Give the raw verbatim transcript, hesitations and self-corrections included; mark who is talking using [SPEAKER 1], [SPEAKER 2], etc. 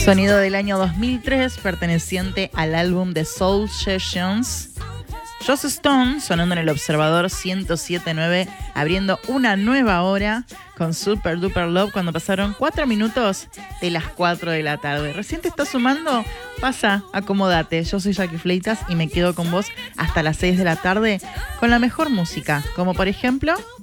[SPEAKER 1] Sonido del año dos mil tres, perteneciente al álbum The Soul Sessions. Joss Stone sonando en el Observador ciento siete punto nueve, abriendo una nueva hora con Super Duper Love cuando pasaron cuatro minutos de las cuatro de la tarde. ¿Recién te estás sumando? Pasa, acomódate. Yo soy Jackie Fleitas y me quedo con vos hasta las seis de la tarde con la mejor música, como por ejemplo